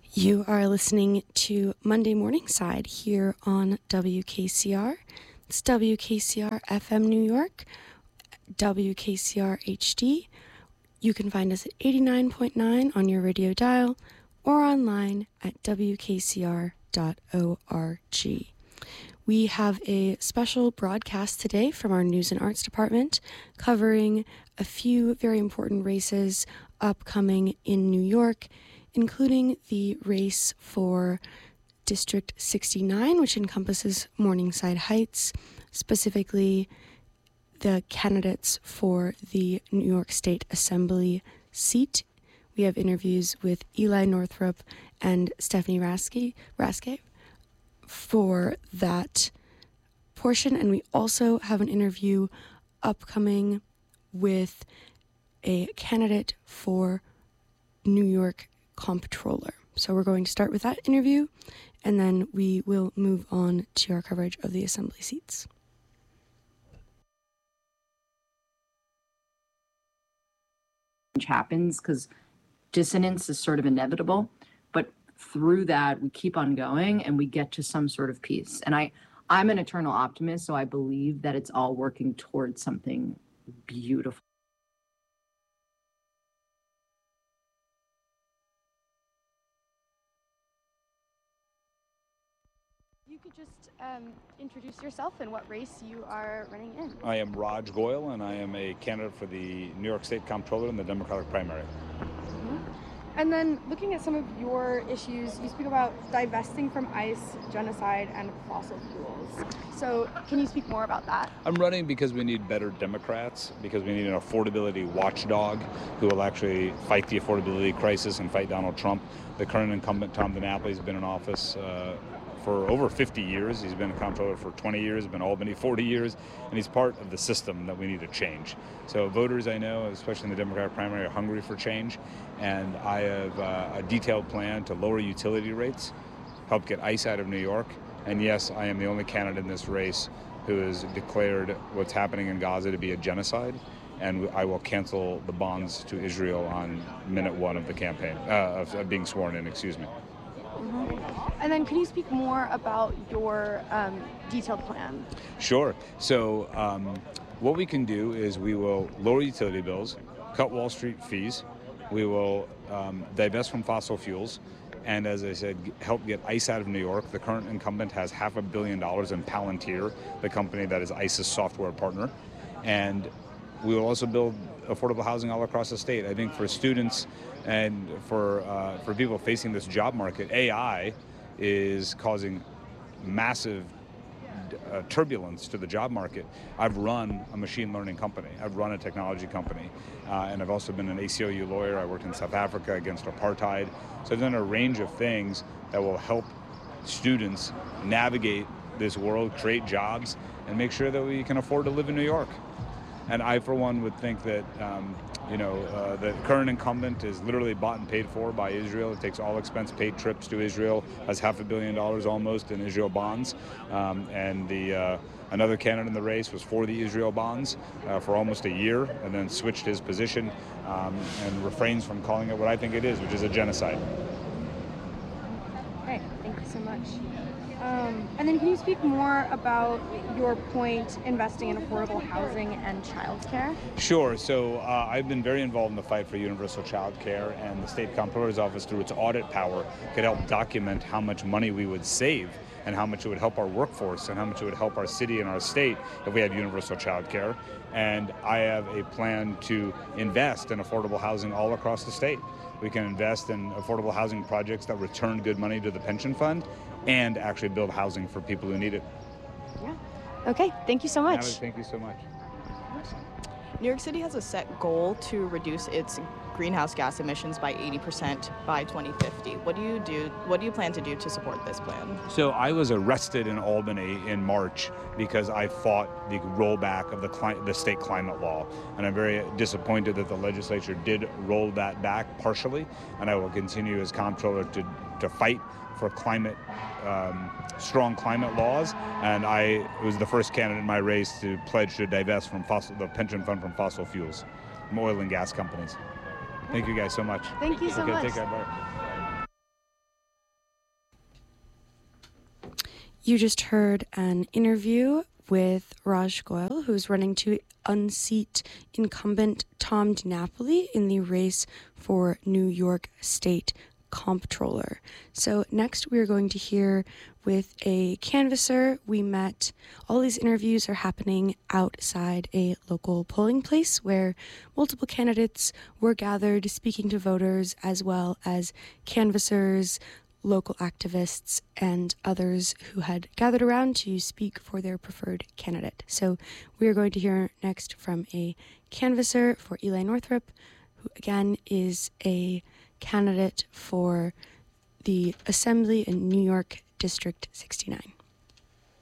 You are listening to Monday Morningside here on WKCR. It's WKCR FM New York, WKCR HD. You can find us at 89.9 on your radio dial or online at wkcr.org. We have a special broadcast today from our News and Arts Department covering a few very important races upcoming in New York, including the race for District 69, which encompasses Morningside Heights, specifically the candidates for the New York State Assembly seat. We have interviews with Eli Northrup and Stephanie Raske for that portion, and we also have an interview upcoming with a candidate for New York Comptroller. So we're going to start with that interview, and then we will move on to our coverage of the assembly seats. Happens because dissonance is sort of inevitable, but through that we keep on going and we get to some sort of peace. And I'm an eternal optimist, so I believe that it's all working towards something beautiful. You could just introduce yourself and what race you are running in. I am Raj Goyal, and I am a candidate for the New York State Comptroller in the Democratic primary. Mm-hmm. And then looking at some of your issues, you speak about divesting from ICE, genocide, and fossil fuels. So can you speak more about that? I'm running because we need better Democrats, because we need an affordability watchdog who will actually fight the affordability crisis and fight Donald Trump. The current incumbent, Tom DiNapoli, has been in office for over 50 years. He's been a comptroller for 20 years, been Albany 40 years, and he's part of the system that we need to change. So voters, I know, especially in the Democratic primary, are hungry for change, and I have a detailed plan to lower utility rates, help get ICE out of New York, and yes, I am the only candidate in this race who has declared what's happening in Gaza to be a genocide, and I will cancel the bonds to Israel on minute one of the campaign, of being sworn in, excuse me. Mm-hmm. And then can you speak more about your detailed plan? Sure. So what we can do is we will lower utility bills, cut Wall Street fees, we will divest from fossil fuels, and as I said, help get ICE out of New York. The current incumbent has $500 million in Palantir, the company that is ICE's software partner, and we will also build affordable housing all across the state. I think for students and for people facing this job market, AI is causing massive turbulence to the job market. I've run a machine learning company. I've run a technology company. And I've also been an ACLU lawyer. I worked in South Africa against apartheid. So I've done a range of things that will help students navigate this world, create jobs, and make sure that we can afford to live in New York. And I, for one, would think that, the current incumbent is literally bought and paid for by Israel. It takes all expense-paid trips to Israel, has $500 million almost in Israel bonds. And another candidate in the race was for the Israel bonds for almost a year, and then switched his position and refrains from calling it what I think it is, which is a genocide. Okay, thank you so much. And then can you speak more about your point investing in affordable housing and childcare? Sure. So I've been very involved in the fight for universal childcare, and the State Comptroller's Office, through its audit power, could help document how much money we would save and how much it would help our workforce and how much it would help our city and our state if we had universal childcare. And I have a plan to invest in affordable housing all across the state. We can invest in affordable housing projects that return good money to the pension fund and actually build housing for people who need it. Yeah. Okay, thank you so much. Thank you so much. New York City has a set goal to reduce its greenhouse gas emissions by 80% by 2050. What do you plan to do to support this plan? So I was arrested in Albany in March because I fought the rollback of the state climate law. And I'm very disappointed that the legislature did roll that back partially. And I will continue as comptroller to fight for strong climate laws, and I was the first candidate in my race to pledge to divest from the pension fund from fossil fuels, from oil and gas companies. Thank you guys so much. Thank you so much. Take care. Bye. You just heard an interview with Raj Goyal, who's running to unseat incumbent Tom DiNapoli in the race for New York State Comptroller. So next we are going to hear with a canvasser we met. All these interviews are happening outside a local polling place where multiple candidates were gathered speaking to voters, as well as canvassers, local activists, and others who had gathered around to speak for their preferred candidate. So we are going to hear next from a canvasser for Eli Northrup, who again is a candidate for the Assembly in New York District 69.